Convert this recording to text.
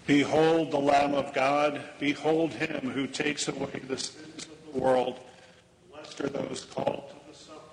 Behold the Lamb of God. Behold him who takes away the sins of the world. Blessed are those called to the supper